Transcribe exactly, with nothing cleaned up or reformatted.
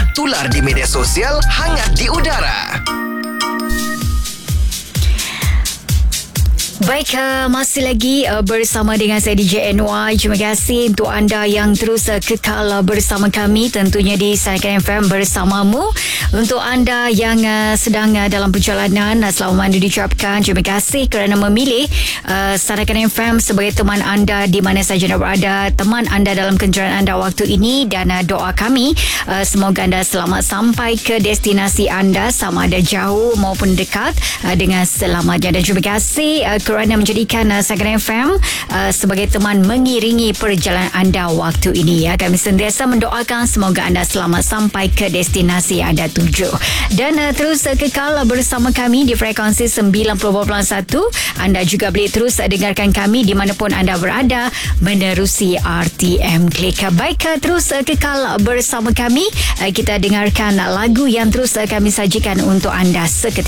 tular di media sosial, hangat di udara. Baik, uh, masih lagi uh, bersama dengan saya D J N Y. Terima kasih untuk anda yang terus uh, kekal uh, bersama kami, tentunya di Sarakan F M bersamamu. Untuk anda yang uh, sedang uh, dalam perjalanan, uh, selamat anda diucapkan. Terima kasih kerana memilih uh, Sarakan F M sebagai teman anda di mana sahaja anda berada, teman anda dalam kenderaan anda waktu ini. Dan uh, doa kami uh, semoga anda selamat sampai ke destinasi anda, sama ada jauh maupun dekat, uh, dengan selamatnya. Dan terima kasih uh, kerana menjadikan uh, Sarakan F M uh, sebagai teman mengiringi perjalanan anda waktu ini, ya. Kami sentiasa mendoakan semoga anda selamat sampai ke destinasi anda tuju. Dan uh, terus uh, kekal bersama kami di frekuensi sembilan puluh satu. Anda juga boleh terus uh, dengarkan kami di manapun anda berada menerusi R T M Klik. Baik, uh, terus uh, kekal bersama kami. Uh, kita dengarkan uh, lagu yang terus uh, kami sajikan untuk anda seketika.